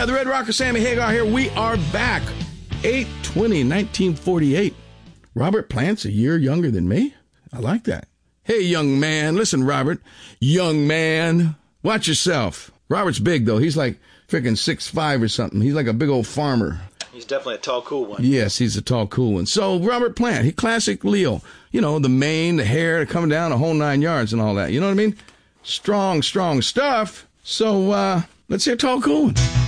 the Red Rocker, Sammy Hagar here. We are back. 8/20/1948. Robert Plant's a year younger than me. I like that. Hey, young man. Listen, Robert. Young man. Watch yourself. Robert's big, though. He's like freaking 6'5" or something. He's like a big old farmer. He's definitely a tall, cool one. Yes, he's a tall, cool one. So, Robert Plant, he classic Leo. You know, the mane, the hair, coming down the whole 9 yards and all that. You know what I mean? Strong, strong stuff. So, let's hear Tall Cool One.